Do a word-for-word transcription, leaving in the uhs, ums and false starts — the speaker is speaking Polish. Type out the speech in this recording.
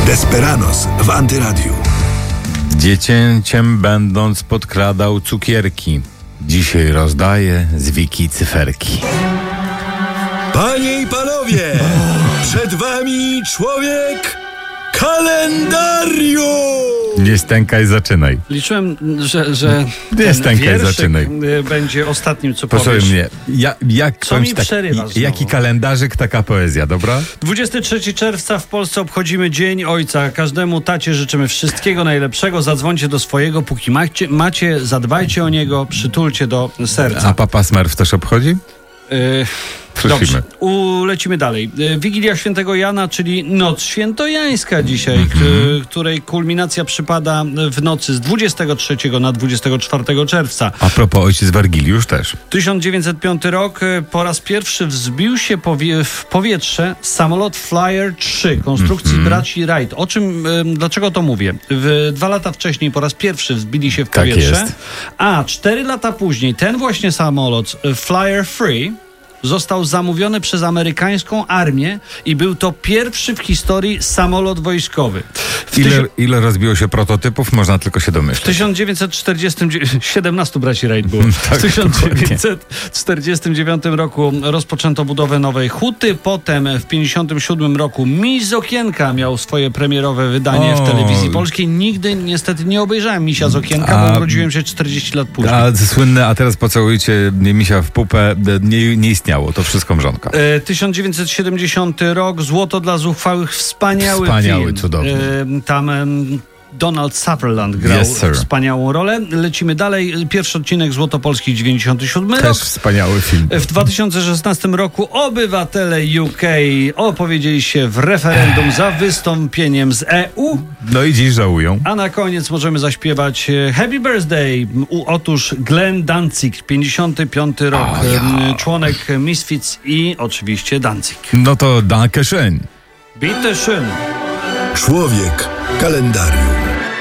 Desperados w Antyradiu. Dziecięciem będąc podkradał cukierki. Dzisiaj rozdaje z wiki cyferki. Panie i panowie, przed wami człowiek kalendarium! Nie stękaj, zaczynaj. Liczyłem, że, że Nie stękaj, wierszyk zaczynaj. będzie ostatnim, co Posłuchaj powiesz. mnie, ja, jak, Co mi tak, przerywasz znowu? jaki kalendarzyk, taka poezja, dobra? dwudziestego trzeciego czerwca w Polsce obchodzimy Dzień Ojca. Każdemu tacie życzymy wszystkiego najlepszego. Zadzwońcie do swojego, póki macie, macie zadbajcie o niego, przytulcie do serca. A Papa Smurf też obchodzi? Yy, dobrze, ulecimy dalej. Yy, Wigilia Świętego Jana, czyli Noc Świętojańska dzisiaj, mm-hmm. k- której kulminacja przypada w nocy z dwudziestego trzeciego na dwudziestego czwartego czerwca. A propos, ojciec Wargiliusz też. tysiąc dziewięćset piąty rok, po raz pierwszy wzbił się powie- w powietrze samolot Flyer trzy konstrukcji mm-hmm. braci Wright. O czym, y, dlaczego to mówię? W, dwa lata wcześniej po raz pierwszy wzbili się w powietrze, tak jest. A cztery lata później ten właśnie samolot Flyer trzy został zamówiony przez amerykańską armię i był to pierwszy w historii samolot wojskowy. W Ile, tysiu... ile rozbiło się prototypów? Można tylko się domyśleć. W tysiąc dziewięćset czterdziestym dziewiątym siedemnastu braci Wright było. Tak, w tysiąc dziewięćset czterdziestym dziewiątym roku rozpoczęto budowę nowej huty. Potem w tysiąc dziewięćset pięćdziesiątym siódmym roku Miś z Okienka miał swoje premierowe wydanie o. w telewizji polskiej. Nigdy niestety nie obejrzałem Misia z Okienka, a, bo urodziłem się czterdzieści lat później. A słynne, a teraz pocałujcie misia w pupę, nie, nie istniało. To wszystko mrzonka. E, tysiąc dziewięćset siedemdziesiąty rok, Złoto dla zuchwałych, wspaniały, Wspaniały, film. cudowny. E, tam e, Donald Sutherland grał Yes, sir. wspaniałą rolę. Lecimy dalej. Pierwszy odcinek Złotopolskich, dziewięćdziesiąty siódmy Też rok. wspaniały film. W dwa tysiące szesnastym roku obywatele U K opowiedzieli się w referendum za wystąpieniem z E U. No i dziś żałują. A na koniec możemy zaśpiewać Happy Birthday. U, otóż Glenn Danzig, pięćdziesiąty piąty rok. A, ja. Członek Misfits i oczywiście Danzig. No to danke schön. Bitte schön. Człowiek kalendarium.